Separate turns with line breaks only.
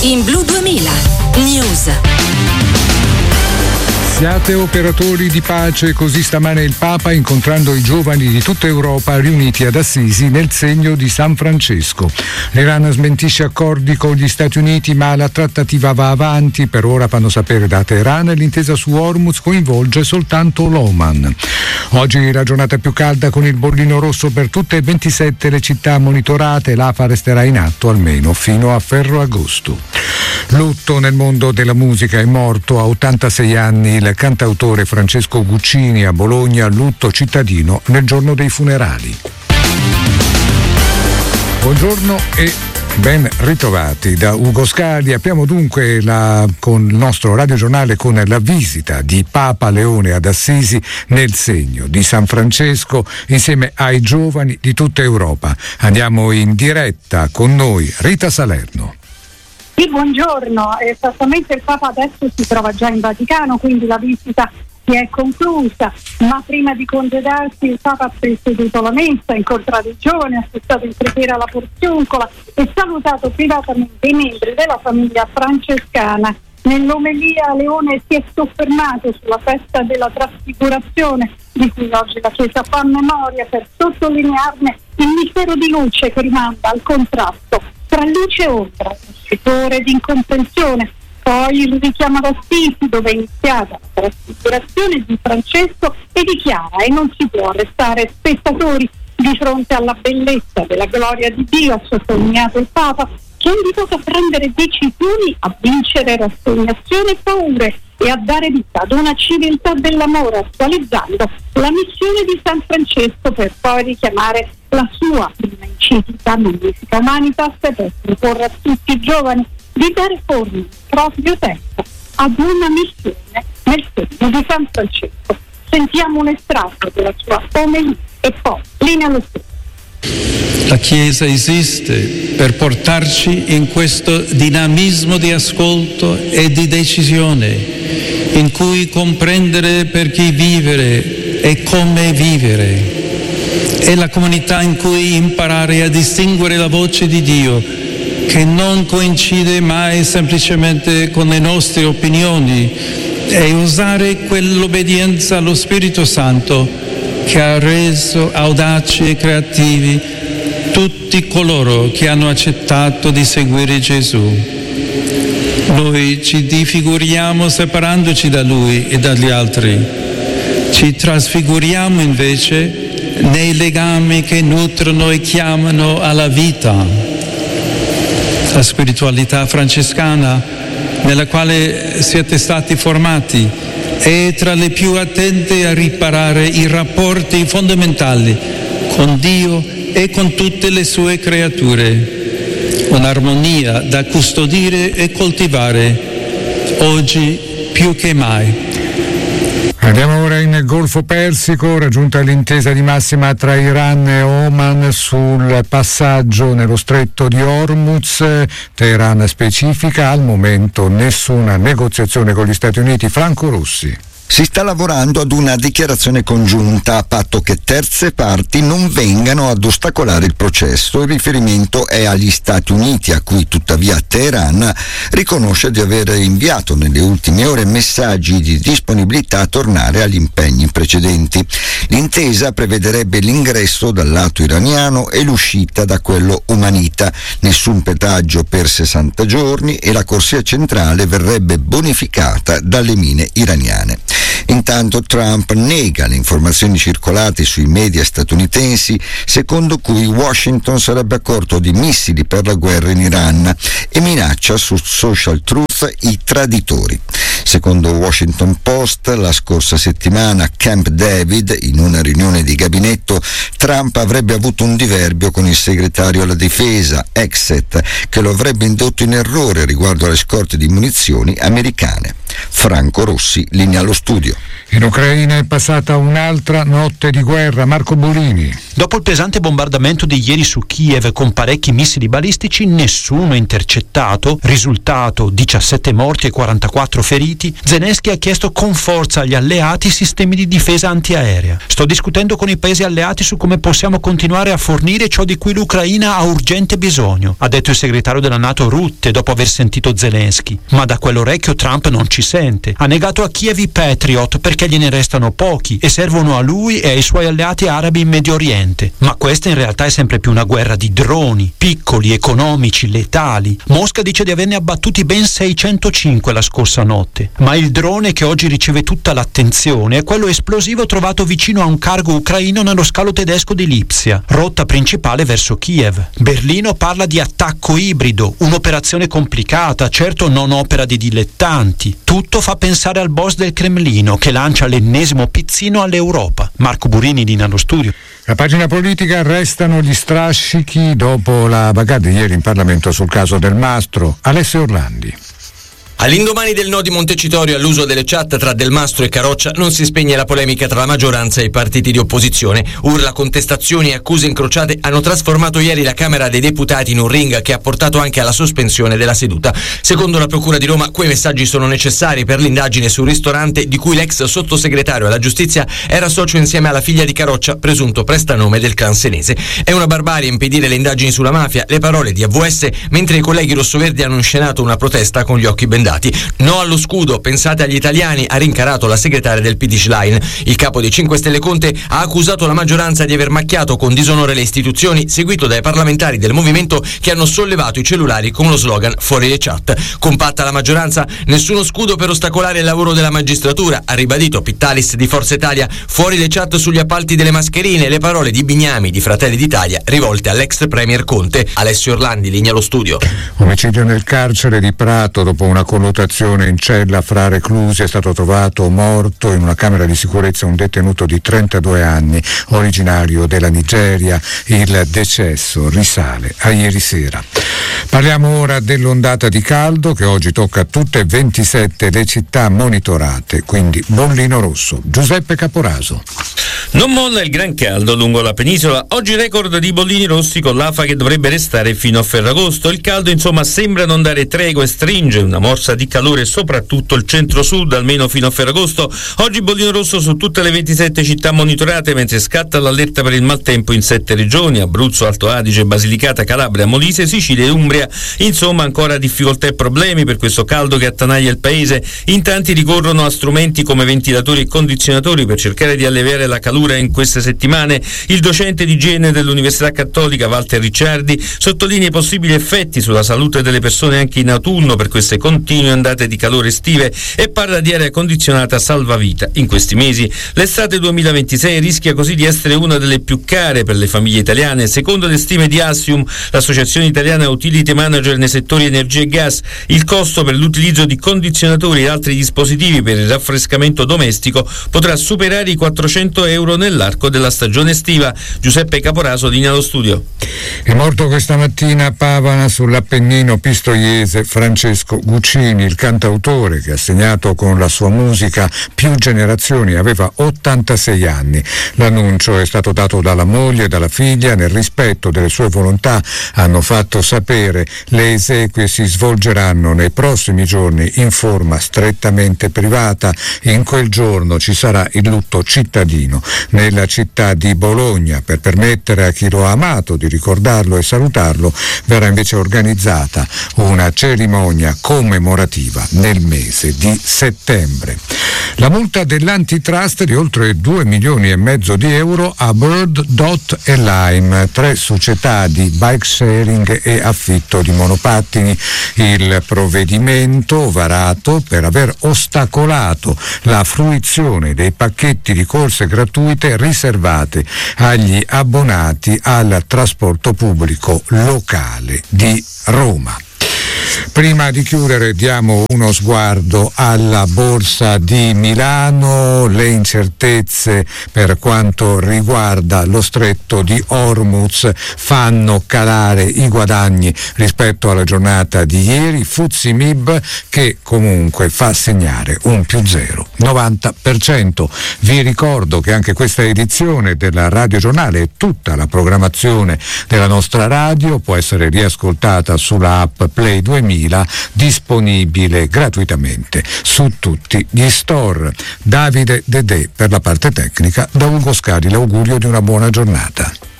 in Blu 2000 News.
Siate operatori di pace, così stamane il Papa, incontrando i giovani di tutta Europa riuniti ad Assisi nel segno di San Francesco. L'Iran smentisce accordi con gli Stati Uniti, ma la trattativa va avanti. Per ora, fanno sapere da Teheran, l'intesa su Hormuz coinvolge soltanto l'Oman. Oggi la giornata più calda, con il bollino rosso per tutte e 27 le città monitorate. L'AFA resterà in atto almeno fino a Ferragosto. Lutto nel mondo della musica. È morto a 86 anni il cantautore Francesco Guccini a Bologna, lutto cittadino nel giorno dei funerali. Buongiorno e ben ritrovati da Ugo Scali. Apriamo dunque con il nostro radiogiornale con la visita di Papa Leone ad Assisi nel segno di San Francesco insieme ai giovani di tutta Europa. Andiamo in diretta con noi Rita Salerno.
Sì, buongiorno. Esattamente il Papa adesso si trova già in Vaticano, quindi la visita si è conclusa, ma prima di congedarsi il Papa ha presieduto la messa, incontrato i giovani, ha assestato in preghiera alla Porziuncola e salutato privatamente i membri della famiglia francescana. Nell'omelia Leone si è soffermato sulla festa della Trasfigurazione, di cui oggi la Chiesa fa memoria, per sottolinearne il mistero di luce che rimanda al contrasto tra luce e ombra, stupore ed incomprensione. Poi il richiamo ad Assisi, dove è iniziata la trasfigurazione di Francesco, e dichiara: e non si può restare spettatori di fronte alla bellezza della gloria di Dio, ha sottolineato il Papa, che ha invitato a prendere decisioni, a vincere rassegnazione e paure e a dare vita ad una civiltà dell'amore, attualizzando la missione di San Francesco, per poi richiamare la sua prima enciclica Magnificat Humanitas e per proporre a tutti i giovani di dare forma nel proprio tempo ad una missione nel segno di San Francesco. Sentiamo un estratto della sua omelia e poi linea lo stesso.
La Chiesa esiste per portarci in questo dinamismo di ascolto e di decisione, in cui comprendere perché vivere e come vivere. È la comunità in cui imparare a distinguere la voce di Dio, che non coincide mai semplicemente con le nostre opinioni, e usare quell'obbedienza allo Spirito Santo che ha reso audaci e creativi tutti coloro che hanno accettato di seguire Gesù. Noi ci difiguriamo separandoci da Lui e dagli altri. Ci trasfiguriamo invece nei legami che nutrono e chiamano alla vita. La spiritualità francescana, nella quale siete stati formati, è tra le più attente a riparare i rapporti fondamentali con Dio e con tutte le sue creature. Un'armonia da custodire e coltivare oggi più che mai.
Andiamo ora in Golfo Persico, raggiunta l'intesa di massima tra Iran e Oman sul passaggio nello stretto di Hormuz. Teheran specifica: al momento nessuna negoziazione con gli Stati Uniti. Franco Rossi.
Si sta lavorando ad una dichiarazione congiunta a patto che terze parti non vengano ad ostacolare il processo. Il riferimento è agli Stati Uniti, a cui tuttavia Teheran riconosce di aver inviato nelle ultime ore messaggi di disponibilità a tornare agli impegni precedenti. L'intesa prevederebbe l'ingresso dal lato iraniano e l'uscita da quello umanita, nessun pedaggio per 60 giorni e la corsia centrale verrebbe bonificata dalle mine iraniane. Intanto Trump nega le informazioni circolate sui media statunitensi secondo cui Washington sarebbe a corto di missili per la guerra in Iran e minaccia su Social Truth i traditori. Secondo Washington Post, la scorsa settimana a Camp David, in una riunione di gabinetto, Trump avrebbe avuto un diverbio con il segretario alla difesa, Exet, che lo avrebbe indotto in errore riguardo alle scorte di munizioni americane. Franco Rossi, linea allo studio.
In Ucraina è passata un'altra notte di guerra. Marco Bolini.
Dopo il pesante bombardamento di ieri su Kiev con parecchi missili balistici, nessuno ha intercettato risultato 17 morti e 44 feriti, Zelensky ha chiesto con forza agli alleati sistemi di difesa antiaerea. Sto discutendo con i paesi alleati su come possiamo continuare a fornire ciò di cui l'Ucraina ha urgente bisogno, ha detto il segretario della NATO Rutte dopo aver sentito Zelensky. Ma da quell'orecchio Trump non ci sente. Ha negato a Kiev i Patriot perché gliene restano pochi e servono a lui e ai suoi alleati arabi in Medio Oriente. Ma questa in realtà è sempre più una guerra di droni, piccoli, economici, letali. Mosca dice di averne abbattuti ben 605 la scorsa notte. Ma il drone che oggi riceve tutta l'attenzione è quello esplosivo trovato vicino a un cargo ucraino nello scalo tedesco di Lipsia, rotta principale verso Kiev. Berlino parla di attacco ibrido, un'operazione complicata, certo non opera di dilettanti. Tutto fa pensare al boss del Cremlino che lancia l'ennesimo pizzino all'Europa. Marco Burini, Lina allo studio.
La pagina politica, restano gli strascichi dopo la bagarre di ieri in Parlamento sul caso Del Mastro. Alessio Orlandi.
All'indomani del no di Montecitorio all'uso delle chat tra Del Mastro e Caroccia non si spegne la polemica tra la maggioranza e i partiti di opposizione. Urla, contestazioni e accuse incrociate hanno trasformato ieri la Camera dei Deputati in un ring che ha portato anche alla sospensione della seduta. Secondo la Procura di Roma, quei messaggi sono necessari per l'indagine sul ristorante di cui l'ex sottosegretario alla giustizia era socio insieme alla figlia di Caroccia, presunto prestanome del clan senese. È una barbarie impedire le indagini sulla mafia, le parole di AVS, mentre i colleghi rossoverdi hanno inscenato una protesta con gli occhi bendati. No allo scudo, pensate agli italiani, ha rincarato la segretaria del PD Schlein. Il capo dei 5 Stelle Conte ha accusato la maggioranza di aver macchiato con disonore le istituzioni, seguito dai parlamentari del movimento che hanno sollevato i cellulari con lo slogan "fuori le chat". Compatta la maggioranza, nessuno scudo per ostacolare il lavoro della magistratura, ha ribadito Pittalis di Forza Italia. Fuori le chat sugli appalti delle mascherine, le parole di Bignami di Fratelli d'Italia rivolte all'ex premier Conte. Alessio Orlandi, Linea allo studio.
Omicidio nel carcere di Prato. Dopo una colluttazione in cella fra reclusi è stato trovato morto in una camera di sicurezza un detenuto di 32 anni, originario della Nigeria. Il decesso risale a ieri sera. Parliamo ora dell'ondata di caldo che oggi tocca tutte e 27 le città monitorate, quindi bollino rosso. Giuseppe Caporaso.
Non molla il gran caldo lungo la penisola, oggi record di bollini rossi con l'afa che dovrebbe restare fino a Ferragosto. Il caldo insomma sembra non dare tregua e stringe una morsa di calore soprattutto il centro-sud, almeno fino a Ferragosto. Oggi bollino rosso su tutte le 27 città monitorate, mentre scatta l'allerta per il maltempo in 7 regioni: Abruzzo, Alto Adige, Basilicata, Calabria, Molise, Sicilia e Umbria. Insomma ancora difficoltà e problemi per questo caldo che attanaglia il paese. In tanti ricorrono a strumenti come ventilatori e condizionatori per cercare di alleviare la calura in queste settimane. Il docente di igiene dell'Università Cattolica Walter Ricciardi sottolinea i possibili effetti sulla salute delle persone anche in autunno per queste continue ondate di calore estive e parla di aria condizionata salvavita. In questi mesi l'estate 2026 rischia così di essere una delle più care per le famiglie italiane. Secondo le stime di Assium, l'associazione italiana utility manager nei settori energia e gas, il costo per l'utilizzo di condizionatori e altri dispositivi per il raffrescamento domestico potrà superare i €400 nell'arco della stagione estiva. Giuseppe Caporaso, Linea allo studio.
È morto questa mattina a Pavana, sull'Appennino pistoiese, Francesco Guccini, il cantautore che ha segnato con la sua musica più generazioni. Aveva 86 anni. L'annuncio è stato dato dalla moglie e dalla figlia. Nel rispetto delle sue volontà hanno fatto sapere le esequie si svolgeranno nei prossimi giorni in forma strettamente privata. In quel giorno ci sarà il lutto cittadino nella città di Bologna. Per permettere a chi lo ha amato di ricordarlo e salutarlo, verrà invece organizzata una cerimonia commemorativa nel mese di settembre. La multa dell'antitrust di oltre 2,5 milioni di euro a Bird, Dot e Lime, 3 società di bike sharing e affitto di monopattini. Il provvedimento varato per aver ostacolato la fruizione dei pacchetti di corse gratuite riservate agli abbonati al trasporto pubblico locale di Roma. Prima di chiudere diamo uno sguardo alla Borsa di Milano. Le incertezze per quanto riguarda lo stretto di Hormuz fanno calare i guadagni rispetto alla giornata di ieri. FTSE MIB che comunque fa segnare un più 0,90%. Vi ricordo che anche questa edizione della Radio Giornale e tutta la programmazione della nostra radio può essere riascoltata sulla app Play 2 3000, disponibile gratuitamente su tutti gli store. Davide Dedè per la parte tecnica, da Ugo Scari l'augurio di una buona giornata.